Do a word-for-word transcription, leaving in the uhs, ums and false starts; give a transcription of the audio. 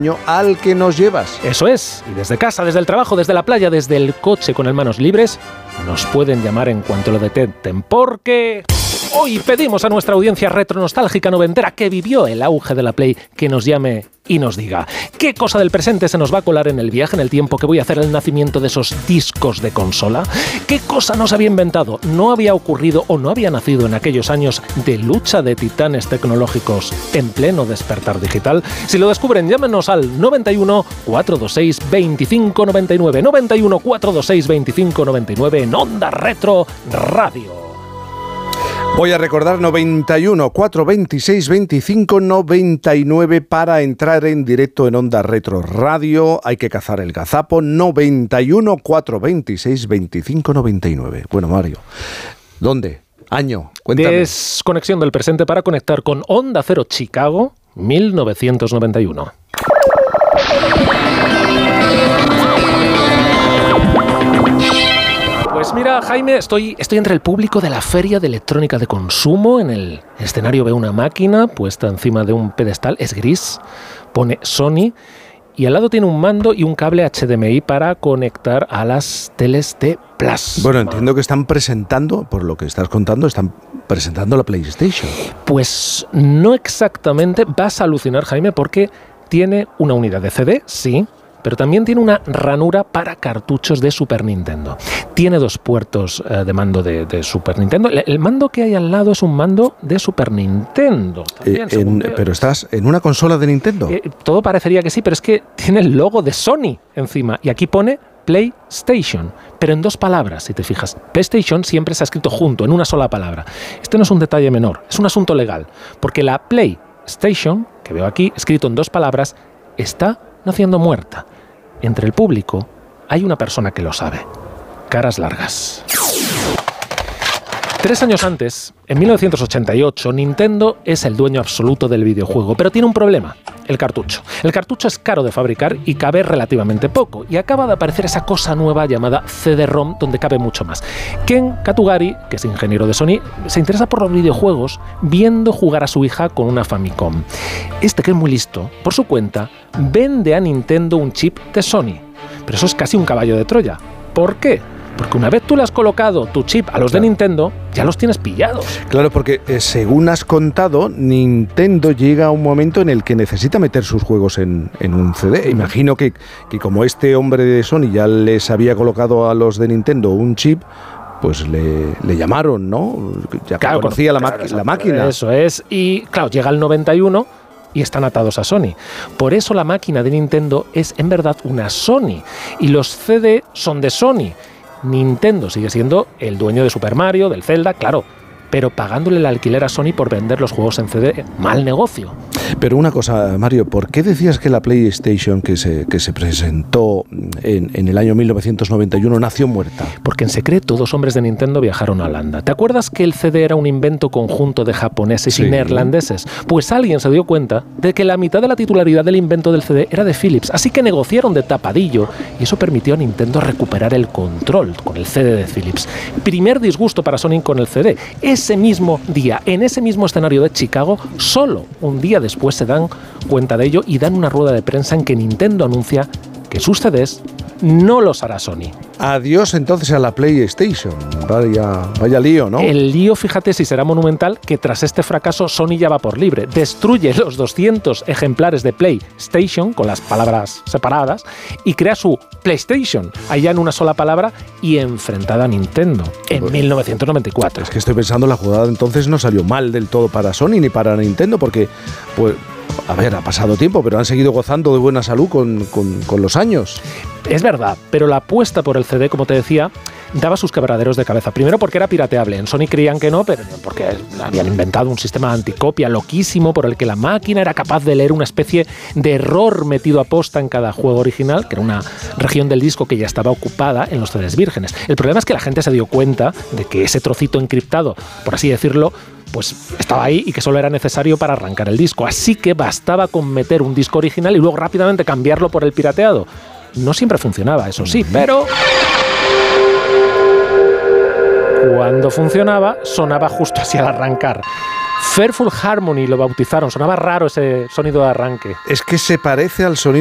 al que nos llevas. Eso es, y desde casa, desde el trabajo, desde la playa, desde el coche con las manos libres, nos pueden llamar en cuanto lo detecten, porque hoy pedimos a nuestra audiencia retronostálgica noventera que vivió el auge de la Play que nos llame y nos diga qué cosa del presente se nos va a colar en el viaje en el tiempo que voy a hacer el nacimiento de esos discos de consola, qué cosa no se había inventado, no había ocurrido o no había nacido en aquellos años de lucha de titanes tecnológicos en pleno despertar digital. Si lo descubren, llámenos al noventa y uno, cuatrocientos veintiséis, veinticinco noventa y nueve, noventa y uno, cuatrocientos veintiséis, veinticinco noventa y nueve en Onda Retro Radio. Voy a recordar noventa y uno, cuatrocientos veintiséis, veinticinco noventa y nueve para entrar en directo en Onda Retro Radio. Hay que cazar el gazapo. noventa y uno, cuatrocientos veintiséis, veinticinco noventa y nueve. Bueno, Mario, ¿dónde? Año, cuéntame. Desconexión del presente para conectar con Onda Cero Chicago, mil novecientos noventa y uno. Pues mira, Jaime, estoy, estoy entre el público de la Feria de Electrónica de Consumo. En el escenario veo una máquina puesta encima de un pedestal, es gris, pone Sony, y al lado tiene un mando y un cable H D M I para conectar a las teles de plasma. Bueno, entiendo que están presentando, por lo que estás contando, están presentando la PlayStation. Pues no exactamente, vas a alucinar, Jaime, porque tiene una unidad de C D, sí, pero también tiene una ranura para cartuchos de Super Nintendo. Tiene dos puertos eh, de mando de, de Super Nintendo. El, el mando que hay al lado es un mando de Super Nintendo. También, eh, en, pero estás en una consola de Nintendo. Eh, todo parecería que sí, pero es que tiene el logo de Sony encima. Y aquí pone PlayStation, pero en dos palabras, si te fijas. PlayStation siempre se ha escrito junto, en una sola palabra. Este no es un detalle menor, es un asunto legal. Porque la PlayStation, que veo aquí, escrito en dos palabras, está naciendo muerta. Entre el público hay una persona que lo sabe. Caras largas. Tres años antes, en mil novecientos ochenta y ocho, Nintendo es el dueño absoluto del videojuego, pero tiene un problema, el cartucho. El cartucho es caro de fabricar y cabe relativamente poco, y acaba de aparecer esa cosa nueva llamada C D ROM, donde cabe mucho más. Ken Katugari, que es ingeniero de Sony, se interesa por los videojuegos viendo jugar a su hija con una Famicom. Este, que es muy listo, por su cuenta, vende a Nintendo un chip de Sony. Pero eso es casi un caballo de Troya. ¿Por qué? Porque una vez tú le has colocado tu chip a los de Nintendo, ya los tienes pillados. Claro, porque eh, según has contado, Nintendo llega a un momento en el que necesita meter sus juegos en, en un C D. Imagino que, que como este hombre de Sony ya les había colocado a los de Nintendo un chip, pues le, le llamaron, ¿no? Ya claro, conocía la, claro, la máquina. Eso es. Y claro, llega el noventa y uno... y están atados a Sony. Por eso la máquina de Nintendo es en verdad una Sony. Y los C D son de Sony. Nintendo sigue siendo el dueño de Super Mario, del Zelda, claro, pero pagándole el alquiler a Sony por vender los juegos en C D, mal negocio. Pero una cosa, Mario, ¿por qué decías que la PlayStation que se, que se presentó en, en el año mil novecientos noventa y uno nació muerta? Porque en secreto dos hombres de Nintendo viajaron a Holanda. ¿Te acuerdas que el C D era un invento conjunto de japoneses sí. y neerlandeses? Pues alguien se dio cuenta de que la mitad de la titularidad del invento del C D era de Philips, así que negociaron de tapadillo y eso permitió a Nintendo recuperar el control con el C D de Philips. Primer disgusto para Sony con el C D. Ese mismo día, en ese mismo escenario de Chicago, solo un día después se dan cuenta de ello y dan una rueda de prensa en que Nintendo anuncia que sus C Ds no los hará Sony. Adiós entonces a la PlayStation. Vaya, vaya lío, ¿no? El lío, fíjate si será monumental, que tras este fracaso Sony ya va por libre. Destruye los doscientos ejemplares de PlayStation, con las palabras separadas, y crea su PlayStation, allá en una sola palabra y enfrentada a Nintendo, en pues, mil novecientos noventa y cuatro. Es que estoy pensando, la jugada entonces no salió mal del todo para Sony ni para Nintendo, porque pues a ver, ha pasado tiempo, pero han seguido gozando de buena salud con, con, con los años. Es verdad, pero la apuesta por el C D, como te decía, daba sus quebraderos de cabeza. Primero porque era pirateable. En Sony creían que no, pero porque habían inventado un sistema anticopia loquísimo por el que la máquina era capaz de leer una especie de error metido a posta en cada juego original, que era una región del disco que ya estaba ocupada en los C Ds vírgenes. El problema es que la gente se dio cuenta de que ese trocito encriptado, por así decirlo, pues estaba ahí y que solo era necesario para arrancar el disco. Así que bastaba con meter un disco original y luego rápidamente cambiarlo por el pirateado. No siempre funcionaba, eso sí, pero cuando funcionaba, sonaba justo así al arrancar. Fearful Harmony lo bautizaron, sonaba raro ese sonido de arranque. Es que se parece al sonido